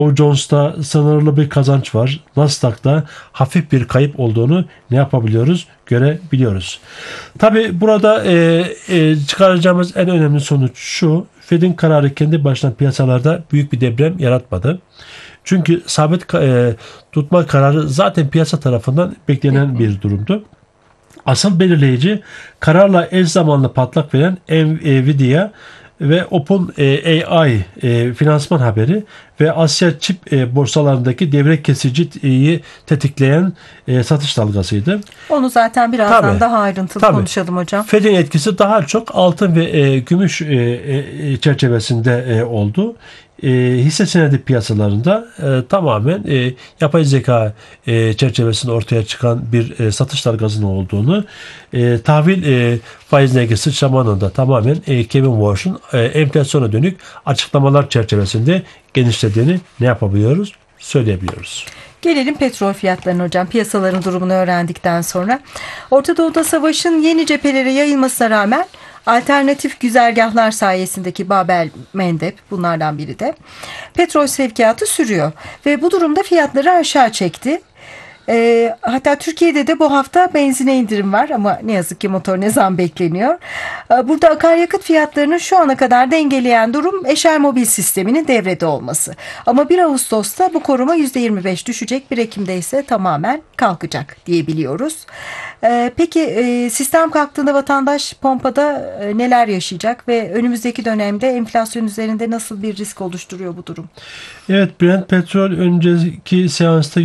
Dow Jones'ta sınırlı bir kazanç var. Nasdaq'ta hafif bir kayıp olduğunu ne yapabiliyoruz? Görebiliyoruz. Tabi burada çıkaracağımız en önemli sonuç şu. Fed'in kararı kendi başına piyasalarda büyük bir deprem yaratmadı. Çünkü sabit tutma kararı zaten piyasa tarafından beklenen bir durumdu. Asıl belirleyici kararla eş zamanlı patlak veren Nvidia ve OpenAI finansman haberi ve Asya çip borsalarındaki devre kesiciyi tetikleyen satış dalgasıydı. Onu zaten birazdan daha ayrıntılı konuşalım hocam. Fed'in etkisi daha çok altın ve gümüş çerçevesinde oldu. Hisse senedi piyasalarında tamamen yapay zeka çerçevesinde ortaya çıkan bir satış dalgasının olduğunu, tahvil faizindeki sıçramanın da tamamen Kevin Warsh'un enflasyona dönük açıklamalar çerçevesinde genişlediğini ne yapabiliyoruz? Söyleyebiliyoruz. Gelelim petrol fiyatlarına hocam. Piyasaların durumunu öğrendikten sonra. Orta Doğu'da savaşın yeni cephelere yayılmasına rağmen alternatif güzergahlar sayesindeki Babel Mendeb bunlardan biri de petrol sevkiyatı sürüyor. Ve bu durumda fiyatları aşağı çekti. Hatta Türkiye'de de bu hafta benzine indirim var ama ne yazık ki motorine zam bekleniyor. Burada akaryakıt fiyatlarını şu ana kadar dengeleyen durum Eşer Mobil sisteminin devrede olması. Ama 1 Ağustos'ta bu koruma %25 düşecek, 1 Ekim'de ise tamamen kalkacak diyebiliyoruz. Peki sistem kalktığında vatandaş pompada neler yaşayacak ve önümüzdeki dönemde enflasyon üzerinde nasıl bir risk oluşturuyor bu durum? Evet, Brent petrol önceki seansta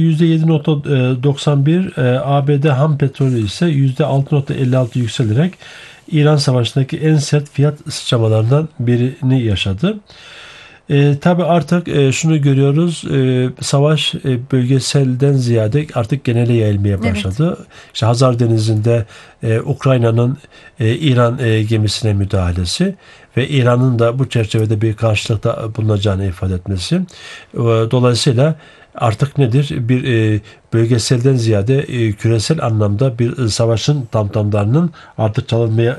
%7.91, ABD ham petrolü ise %6.56 yükselerek İran Savaşı'ndaki en sert fiyat sıçramalarından birini yaşadı. Tabi artık şunu görüyoruz, savaş bölgeselden ziyade artık genele yayılmaya başladı. Evet. İşte Hazar Denizi'nde Ukrayna'nın İran gemisine müdahalesi ve İran'ın da bu çerçevede bir karşılıkta bulunacağını ifade etmesi. Dolayısıyla artık nedir? Bir bölgeselden ziyade küresel anlamda bir savaşın tamtamlarının artık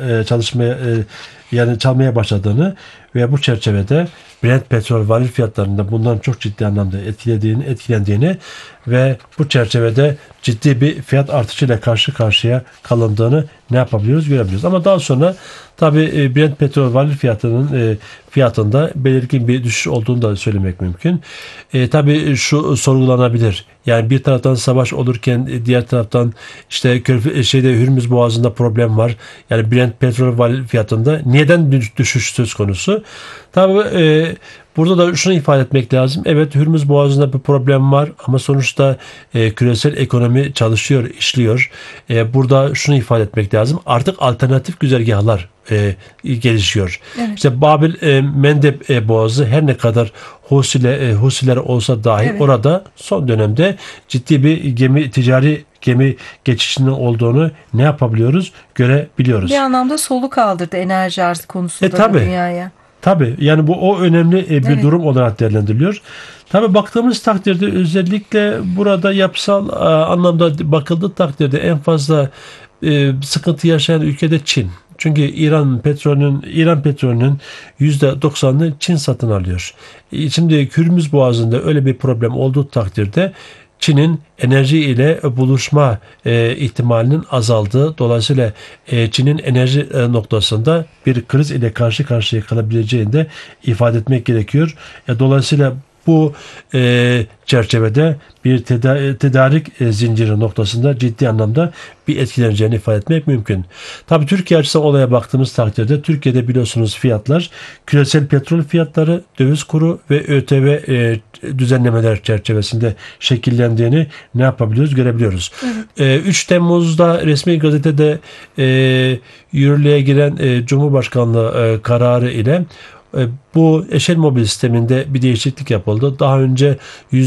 çalmaya başladığını ve bu çerçevede Brent petrol varil fiyatlarında bundan çok ciddi anlamda etkilendiğini ve bu çerçevede ciddi bir fiyat artışıyla karşı karşıya kalındığını ne yapabiliyoruz? Görebiliyoruz. Ama daha sonra tabi Brent petrol varil fiyatında belirgin bir düşüş olduğunu da söylemek mümkün. Tabi şu sorgulanabilir. Yani bir taraftan savaş olurken diğer taraftan işte Hürmüz Boğazı'nda problem var. Yani Brent petrol varil fiyatında neden düşüş söz konusu? Tabi burada da şunu ifade etmek lazım. Evet, Hürmüz Boğazı'nda bir problem var ama sonuçta küresel ekonomi çalışıyor, işliyor. Burada şunu ifade etmek lazım. Artık alternatif güzergahlar gelişiyor. Evet. İşte Babel Mendeb Boğazı her ne kadar Husiler olsa dahi evet, orada son dönemde ciddi bir ticari gemi geçişinin olduğunu ne yapabiliyoruz? Görebiliyoruz. Bir anlamda soluk aldırdı enerji arzı konusunda dünyaya. Tabii yani o önemli bir evet, durum olarak değerlendiriliyor. Tabii baktığımız takdirde özellikle burada yapısal anlamda bakıldığı takdirde en fazla sıkıntı yaşayan ülkede Çin. Çünkü İran petrolünün %90'ını Çin satın alıyor. Şimdi Hürmüz Boğazı'nda öyle bir problem olduğu takdirde Çin'in enerji ile buluşma ihtimalinin azaldığı, dolayısıyla Çin'in enerji noktasında bir kriz ile karşı karşıya kalabileceğini de ifade etmek gerekiyor. Dolayısıyla bu çerçevede bir tedarik zinciri noktasında ciddi anlamda bir etkileneceğini ifade etmek mümkün. Tabii Türkiye açısından olaya baktığımız takdirde Türkiye'de biliyorsunuz fiyatlar küresel petrol fiyatları, döviz kuru ve ÖTV düzenlemeler çerçevesinde şekillendiğini ne yapabiliyoruz? Görebiliyoruz. Evet. 3 Temmuz'da resmi gazetede yürürlüğe giren Cumhurbaşkanlığı kararı ile bu Eşel Mobil sisteminde bir değişiklik yapıldı. Daha önce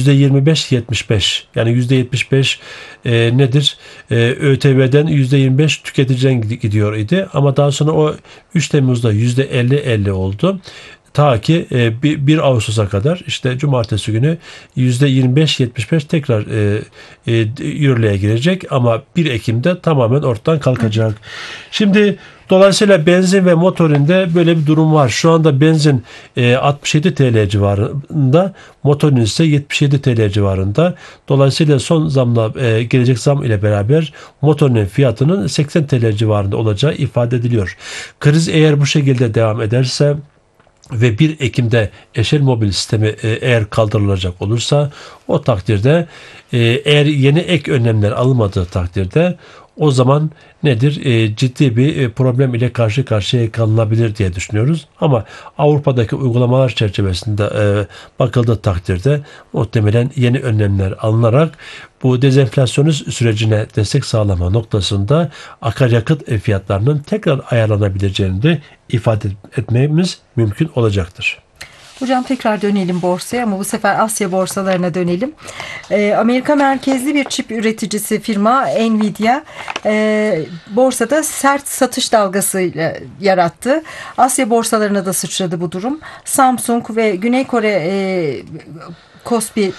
%25-75 yani %75 nedir? ÖTV'den %25 tüketiciden gidiyor idi. Ama daha sonra o 3 Temmuz'da %50-50 oldu. Ta ki 1 Ağustos'a kadar işte cumartesi günü %25-75 tekrar yürürlüğe girecek ama 1 Ekim'de tamamen ortadan kalkacak. Şimdi Dolayısıyla benzin ve motorinde böyle bir durum var. Şu anda benzin 67 TL civarında, motorin ise 77 TL civarında. Dolayısıyla son zamla gelecek zam ile beraber motorinin fiyatının 80 TL civarında olacağı ifade ediliyor. Kriz eğer bu şekilde devam ederse ve 1 Ekim'de Eşel Mobil sistemi eğer kaldırılacak olursa, o takdirde eğer yeni ek önlemler alınmadığı takdirde o zaman nedir? Ciddi bir problem ile karşı karşıya kalınabilir diye düşünüyoruz. Ama Avrupa'daki uygulamalar çerçevesinde bakıldığı takdirde muhtemelen yeni önlemler alınarak bu dezenflasyonist sürecine destek sağlama noktasında akaryakıt fiyatlarının tekrar ayarlanabileceğini de ifade etmemiz mümkün olacaktır. Hocam tekrar dönelim borsaya ama bu sefer Asya borsalarına dönelim. Amerika merkezli bir çip üreticisi firma Nvidia borsada sert satış dalgasıyla yarattı. Asya borsalarına da sıçradı bu durum. Samsung ve Güney Kore Kospi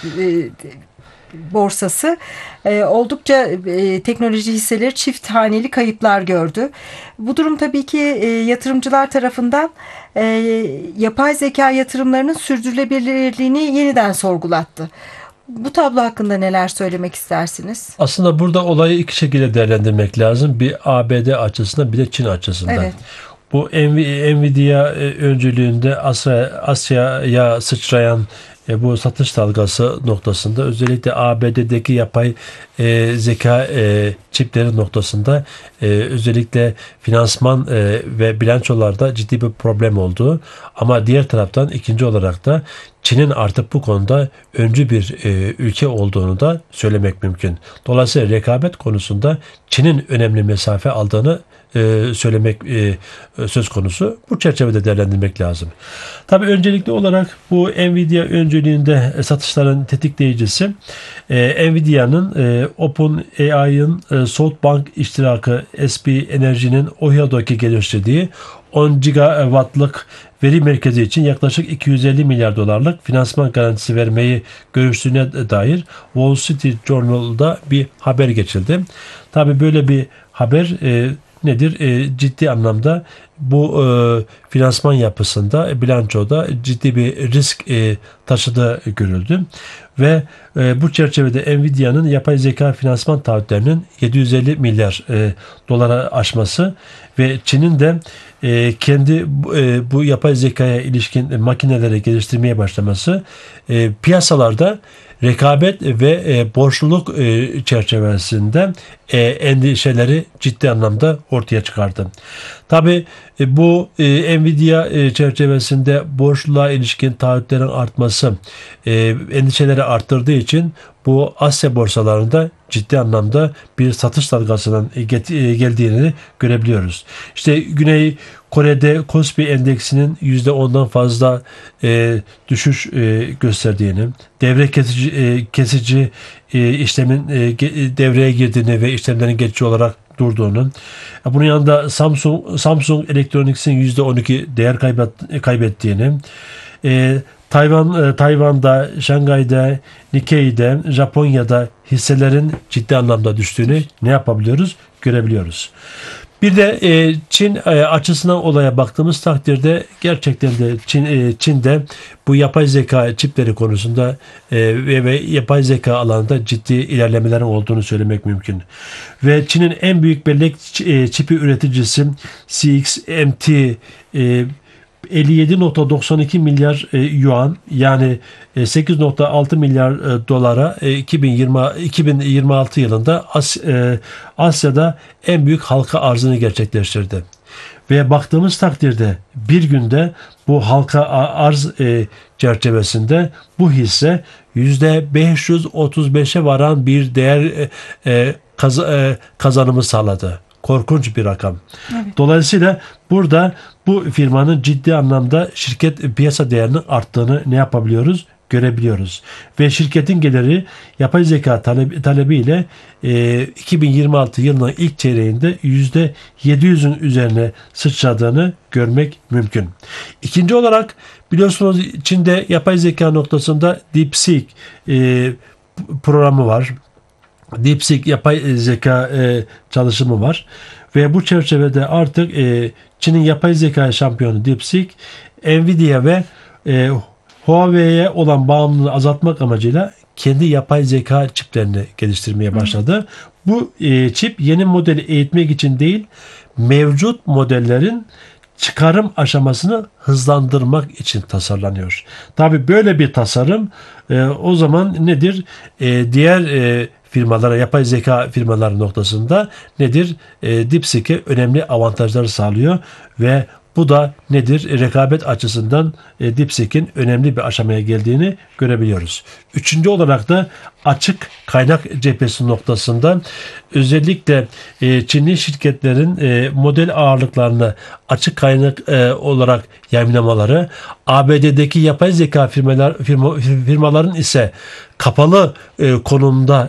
borsası oldukça teknoloji hisseleri çift haneli kayıplar gördü. Bu durum tabii ki yatırımcılar tarafından yapay zeka yatırımlarının sürdürülebilirliğini yeniden sorgulattı. Bu tablo hakkında neler söylemek istersiniz? Aslında burada olayı iki şekilde değerlendirmek lazım. Bir ABD açısından, bir de Çin açısından. Evet. Bu Nvidia öncülüğünde Asya'ya sıçrayan bu satış dalgası noktasında, özellikle ABD'deki yapay zeka çipleri noktasında özellikle finansman ve bilançolarda ciddi bir problem oldu. Ama diğer taraftan ikinci olarak da Çin'in artık bu konuda öncü bir ülke olduğunu da söylemek mümkün. Dolayısıyla rekabet konusunda Çin'in önemli mesafe aldığını söylemek söz konusu. Bu çerçevede değerlendirmek lazım. Tabii öncelikli olarak bu Nvidia öncülüğünde satışların tetikleyicisi Nvidia'nın OpenAI'ın SoftBank iştirakı SB Energy'nin Ohio'daki geliştirdiği 10 gigawattlık veri merkezi için yaklaşık 250 milyar dolarlık finansman garantisi vermeyi görüştüğüne dair Wall Street Journal'da bir haber geçildi. Tabii böyle bir haber nedir? Ciddi anlamda bu finansman yapısında, bilançoda ciddi bir risk taşıdığı görüldü. Ve bu çerçevede Nvidia'nın yapay zeka finansman taahhütlerinin 750 milyar dolara aşması ve Çin'in de kendi bu yapay zekaya ilişkin makineleri geliştirmeye başlaması piyasalarda rekabet ve borçluluk çerçevesinde endişeleri ciddi anlamda ortaya çıkardı. Tabii bu Nvidia çerçevesinde borçluluğa ilişkin taahhütlerin artması endişeleri arttırdığı için bu Asya borsalarında ciddi anlamda bir satış dalgasının geldiğini görebiliyoruz. İşte Güney Kore'de Kospi endeksinin %10'dan fazla düşüş gösterdiğini, devre kesici işlemin devreye girdiğini ve işlemlerin geçici olarak durduğunu, bunun yanında Samsung Electronics'in %12 değer kaybettiğini, Tayvan'da, Şangay'da, Nikkei'de, Japonya'da hisselerin ciddi anlamda düştüğünü ne yapabiliyoruz? Görebiliyoruz. Bir de Çin açısından olaya baktığımız takdirde gerçekten de Çin'de bu yapay zeka çipleri konusunda ve yapay zeka alanında ciddi ilerlemelerin olduğunu söylemek mümkün. Ve Çin'in en büyük bellek çipi üreticisi CXMT 57.92 milyar yuan, yani 8.6 milyar dolara 2026 yılında Asya'da en büyük halka arzını gerçekleştirdi. Ve baktığımız takdirde bir günde bu halka arz çerçevesinde bu hisse %535'e varan bir değer kazanımı sağladı. Korkunç bir rakam. Evet. Dolayısıyla burada bu firmanın ciddi anlamda şirket piyasa değerinin arttığını ne yapabiliyoruz? Görebiliyoruz. Ve şirketin geliri yapay zeka talebiyle 2026 yılının ilk çeyreğinde %700'ün üzerine sıçradığını görmek mümkün. İkinci olarak biliyorsunuz Çin'de yapay zeka noktasında DeepSeek programı var. DeepSeek yapay zeka çalışımı var. Ve bu çerçevede artık Çin'in yapay zeka şampiyonu DeepSeek, Nvidia ve Huawei'ye olan bağımlılığı azaltmak amacıyla kendi yapay zeka çiplerini geliştirmeye başladı. Bu çip yeni modeli eğitmek için değil, mevcut modellerin çıkarım aşamasını hızlandırmak için tasarlanıyor. Tabii böyle bir tasarım o zaman nedir? Diğer firmalara, yapay zeka firmaları noktasında nedir? DeepSeek'e önemli avantajlar sağlıyor ve bu da nedir? Rekabet açısından DeepSeek'in önemli bir aşamaya geldiğini görebiliyoruz. Üçüncü olarak da açık kaynak cephesi noktasında özellikle Çinli şirketlerin model ağırlıklarını açık kaynak olarak yayınlamaları, ABD'deki yapay zeka firmaların ise kapalı konumda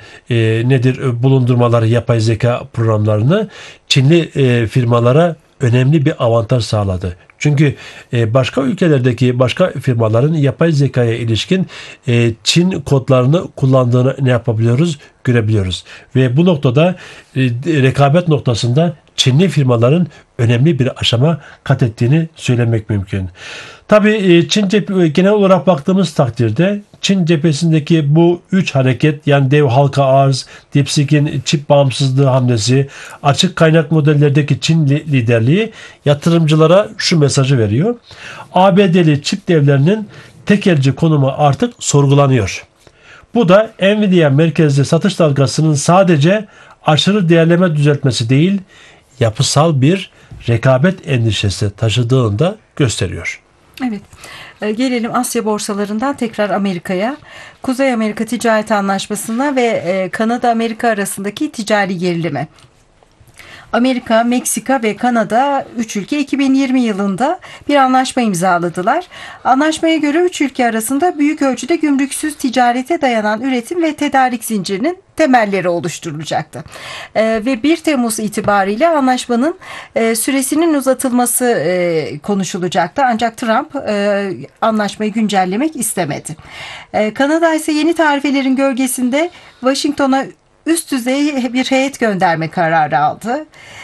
nedir bulundurmaları yapay zeka programlarını Çinli firmalara önemli bir avantaj sağladı. Çünkü başka ülkelerdeki başka firmaların yapay zekaya ilişkin Çin kodlarını kullandığını ne yapabiliyoruz? Görebiliyoruz. Ve bu noktada rekabet noktasında Çinli firmaların önemli bir aşama kat ettiğini söylemek mümkün. Tabii genel olarak baktığımız takdirde Çin cephesindeki bu üç hareket, yani dev halka arz, DeepSeek'in çip bağımsızlığı hamlesi, açık kaynak modellerdeki Çin liderliği yatırımcılara şu mesajı veriyor. ABD'li çip devlerinin tekelci konumu artık sorgulanıyor. Bu da Nvidia merkezli satış dalgasının sadece aşırı değerleme düzeltmesi değil, yapısal bir rekabet endişesi taşıdığını da gösteriyor. Evet. Gelelim Asya borsalarından tekrar Amerika'ya. Kuzey Amerika Ticaret Anlaşması'na ve Kanada-Amerika arasındaki ticari gerilime. Amerika, Meksika ve Kanada 3 ülke 2020 yılında bir anlaşma imzaladılar. Anlaşmaya göre 3 ülke arasında büyük ölçüde gümrüksüz ticarete dayanan üretim ve tedarik zincirinin temelleri oluşturulacaktı. Ve 1 Temmuz itibariyle anlaşmanın süresinin uzatılması konuşulacaktı. Ancak Trump anlaşmayı güncellemek istemedi. Kanada ise yeni tarifelerin gölgesinde Washington'a üst düzey bir heyet gönderme kararı aldı.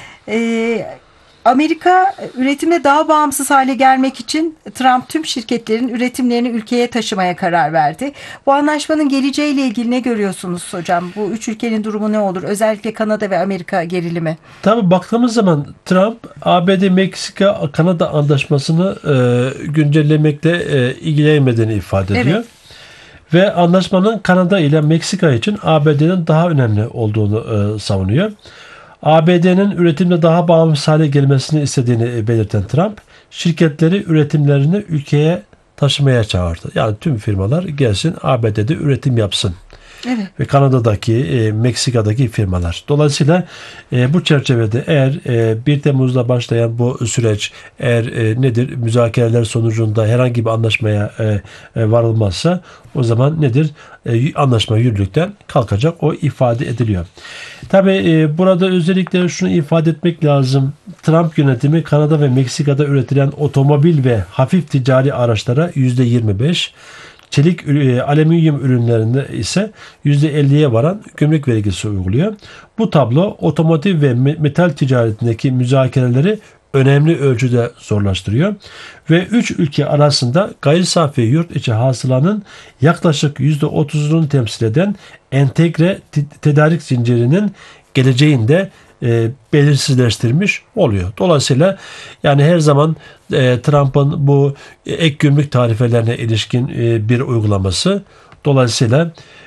Amerika üretimde daha bağımsız hale gelmek için Trump tüm şirketlerin üretimlerini ülkeye taşımaya karar verdi. Bu anlaşmanın geleceğiyle ilgili ne görüyorsunuz hocam? Bu üç ülkenin durumu ne olur? Özellikle Kanada ve Amerika gerilimi. Tabii baktığımız zaman Trump ABD, Meksika, Kanada anlaşmasını güncellemekle ilgilenmediğini ifade ediyor. Evet. Ve anlaşmanın Kanada ile Meksika için ABD'nin daha önemli olduğunu savunuyor. ABD'nin üretimde daha bağımsız hale gelmesini istediğini belirten Trump, şirketleri üretimlerini ülkeye taşımaya çağırdı. Yani tüm firmalar gelsin ABD'de üretim yapsın. Evet. Ve Kanada'daki, Meksika'daki firmalar. Dolayısıyla bu çerçevede eğer 1 Temmuz'da başlayan bu süreç eğer nedir müzakereler sonucunda herhangi bir anlaşmaya varılmazsa o zaman nedir? Anlaşma yürürlükten kalkacak. O ifade ediliyor. Tabii burada özellikle şunu ifade etmek lazım. Trump yönetimi Kanada ve Meksika'da üretilen otomobil ve hafif ticari araçlara %25, çelik, alüminyum ürünlerinde ise %50'ye varan gümrük vergisi uyguluyor. Bu tablo otomotiv ve metal ticaretindeki müzakereleri önemli ölçüde zorlaştırıyor. Ve 3 ülke arasında gayri safi yurt içi hasılanın yaklaşık %30'unu temsil eden entegre tedarik zincirinin geleceğinde belirsizleştirmiş oluyor. Dolayısıyla yani her zaman Trump'ın bu ek gümrük tarifelerine ilişkin bir uygulaması. Dolayısıyla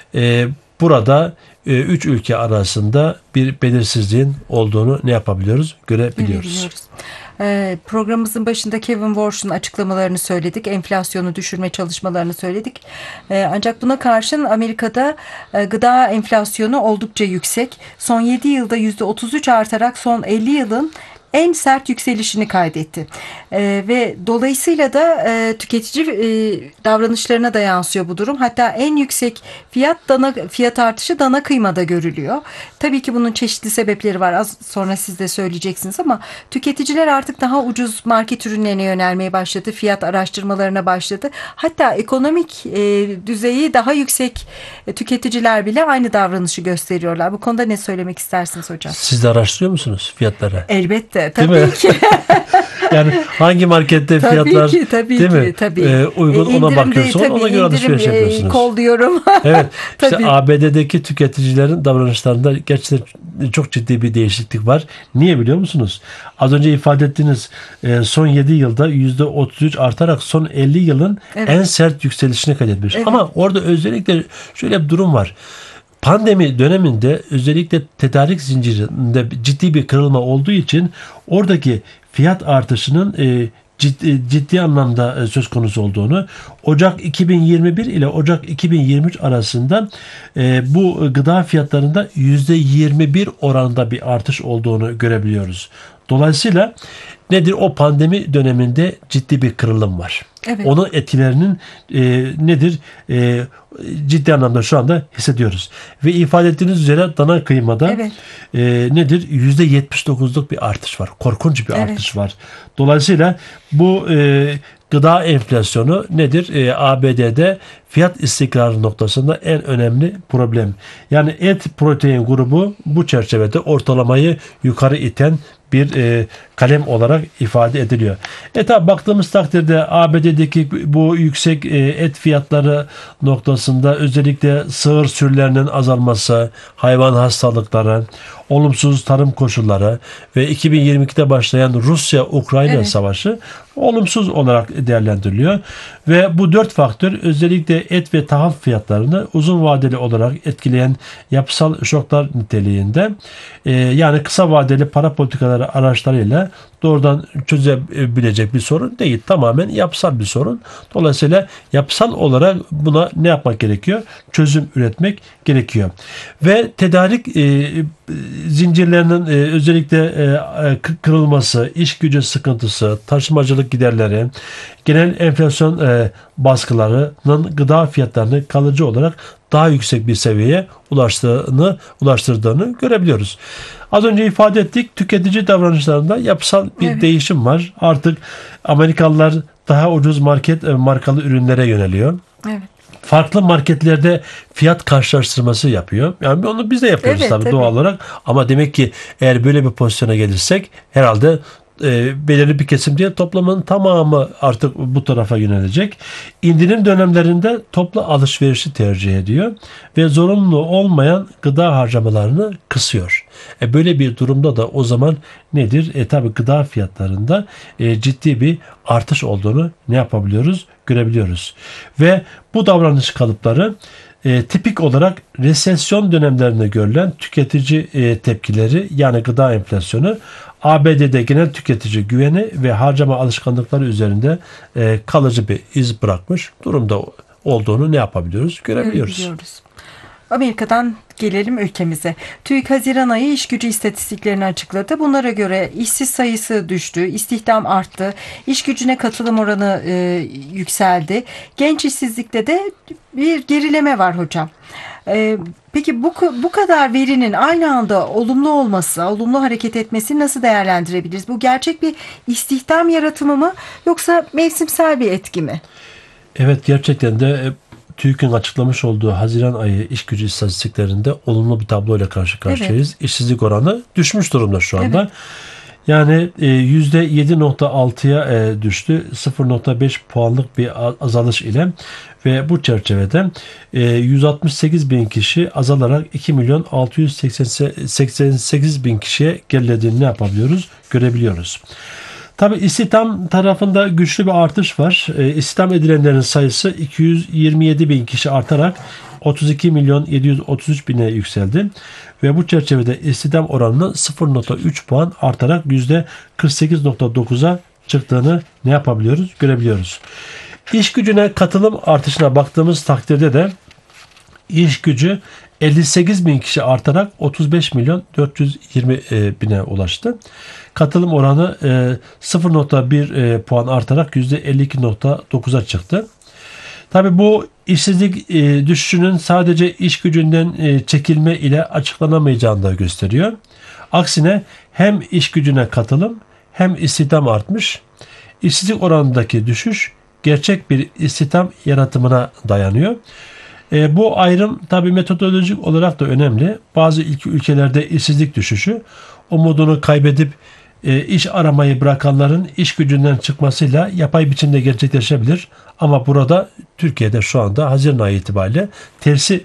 burada 3 ülke arasında bir belirsizliğin olduğunu ne yapabiliyoruz? Görebiliyoruz. Programımızın başında Kevin Warsh'un açıklamalarını söyledik. Enflasyonu düşürme çalışmalarını söyledik. Ancak buna karşın Amerika'da gıda enflasyonu oldukça yüksek. Son 7 yılda %33 artarak son 50 yılın en sert yükselişini kaydetti. Ve dolayısıyla da tüketici davranışlarına da yansıyor bu durum. Hatta en yüksek fiyat artışı dana kıymada görülüyor. Tabii ki bunun çeşitli sebepleri var. Az sonra siz de söyleyeceksiniz ama tüketiciler artık daha ucuz market ürünlerine yönelmeye başladı. Fiyat araştırmalarına başladı. Hatta ekonomik düzeyi daha yüksek tüketiciler bile aynı davranışı gösteriyorlar. Bu konuda ne söylemek istersiniz hocam? Siz de araştırıyor musunuz fiyatları? Elbette. Tabii ki. Yani hangi markette fiyatlar değil mi? Uygun ona bakıyorsunuz. Ona göre alışveriş yapıyorsunuz. Kolluyorum. Evet. İşte ABD'deki tüketicilerin davranışlarında gerçekten çok ciddi bir değişiklik var. Niye biliyor musunuz? Az önce ifade ettiğiniz son 7 yılda %33 artarak son 50 yılın en sert yükselişini kaydetmiş. Evet. Ama orada özellikle şöyle bir durum var. Pandemi döneminde özellikle tedarik zincirinde ciddi bir kırılma olduğu için oradaki fiyat artışının ciddi anlamda söz konusu olduğunu, Ocak 2021 ile Ocak 2023 arasında bu gıda fiyatlarında %21 oranında bir artış olduğunu görebiliyoruz. Dolayısıyla nedir? O pandemi döneminde ciddi bir kırılım var. Evet. Onun etkilerinin nedir? Ciddi anlamda şu anda hissediyoruz. Ve ifade ettiğiniz üzere dana kıymada nedir? %79'luk bir artış var. Korkunç bir artış var. Dolayısıyla bu gıda enflasyonu nedir? ABD'de fiyat istikrarı noktasında en önemli problem. Yani et protein grubu bu çerçevede ortalamayı yukarı iten bir kalem olarak ifade ediliyor. Tabi baktığımız takdirde ABD'deki bu yüksek et fiyatları noktasında özellikle sığır sürülerinin azalması, hayvan hastalıkları, olumsuz tarım koşulları ve 2022'de başlayan Rusya-Ukrayna savaşı olumsuz olarak değerlendiriliyor. Ve bu 4 faktör özellikle et ve tahıl fiyatlarını uzun vadeli olarak etkileyen yapısal şoklar niteliğinde, yani kısa vadeli para politikaları araçlarıyla doğrudan çözebilecek bir sorun değil. Tamamen yapısal bir sorun. Dolayısıyla yapısal olarak buna ne yapmak gerekiyor? Çözüm üretmek gerekiyor. Ve tedarik zincirlerinin özellikle kırılması, iş gücü sıkıntısı, taşımacılık giderleri, genel enflasyon baskılarının gıda fiyatlarını kalıcı olarak daha yüksek bir seviyeye ulaştırdığını görebiliyoruz. Az önce ifade ettik, tüketici davranışlarında yapısal bir değişim var. Artık Amerikalılar daha ucuz markalı ürünlere yöneliyor. Evet. Farklı marketlerde fiyat karşılaştırması yapıyor. Yani onu biz de yapıyoruz tabii doğal olarak. Ama demek ki eğer böyle bir pozisyona gelirsek herhalde belirli bir kesim değil, toplumun tamamı artık bu tarafa yönelecek. İndirim dönemlerinde toplu alışverişi tercih ediyor ve zorunlu olmayan gıda harcamalarını kısıyor. Böyle bir durumda da o zaman nedir? Tabii gıda fiyatlarında ciddi bir artış olduğunu ne yapabiliyoruz? Görebiliyoruz. Ve bu davranış kalıpları tipik olarak resesyon dönemlerinde görülen tüketici tepkileri, yani gıda enflasyonu, ABD'de genel tüketici güveni ve harcama alışkanlıkları üzerinde kalıcı bir iz bırakmış durumda olduğunu ne yapabiliyoruz? Görebiliyoruz. Amerika'dan gelelim ülkemize. TÜİK Haziran ayı iş gücü istatistiklerini açıkladı. Bunlara göre işsiz sayısı düştü, istihdam arttı, iş gücüne katılım oranı yükseldi. Genç işsizlikte de bir gerileme var hocam. Peki bu kadar verinin aynı anda olumlu olması, olumlu hareket etmesini nasıl değerlendirebiliriz? Bu gerçek bir istihdam yaratımı mı yoksa mevsimsel bir etki mi? Evet, gerçekten de TÜİK'in açıklamış olduğu Haziran ayı iş gücü istatistiklerinde olumlu bir tabloyla karşı karşıyayız. Evet. İşsizlik oranı düşmüş durumda şu anda. Evet. Yani %7.6'ya düştü. 0.5 puanlık bir azalış ile ve bu çerçevede 168 bin kişi azalarak 2.688.000 kişiye gerilediğini ne yapabiliyoruz? Görebiliyoruz. Tabii istihdam tarafında güçlü bir artış var. İstihdam edilenlerin sayısı 227 bin kişi artarak 32.733.000'e yükseldi. Ve bu çerçevede istihdam oranının 0.3 puan artarak %48.9'a çıktığını ne yapabiliyoruz? Görebiliyoruz. İş gücüne katılım artışına baktığımız takdirde de iş gücü 58 bin kişi artarak 35 milyon 420 bine ulaştı. Katılım oranı 0,1 puan artarak %52,9'a çıktı. Tabii bu işsizlik düşüşünün sadece iş gücünden çekilme ile açıklanamayacağını da gösteriyor. Aksine hem iş gücüne katılım hem istihdam artmış. İşsizlik oranındaki düşüş gerçek bir istihdam yaratımına dayanıyor. Bu ayrım tabii metodolojik olarak da önemli. Bazı ülkelerde işsizlik düşüşü umudunu kaybedip iş aramayı bırakanların iş gücünden çıkmasıyla yapay biçimde gerçekleşebilir. Ama burada Türkiye'de şu anda Haziran ayı itibariyle tersi